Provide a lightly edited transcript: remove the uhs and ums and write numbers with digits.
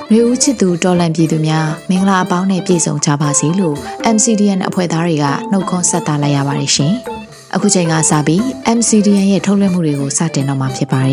နှွေဦးချစ်သူတော်လန်ပြည်သူများမင်္ဂလာအပေါင်းနဲ့ပြည့်စုံကြပါစေလို့ MCDN အဖွဲ့သားတွေကနှုတ်ခွန်းဆက်တာလိုက်ရပါတယ်ရှင်။အခုချိန်ကစပြီး MCDN ရဲ့ထုတ်လွှင့်မှုတွေကိုစတင်တော့မှာဖြစ်ပါတယ်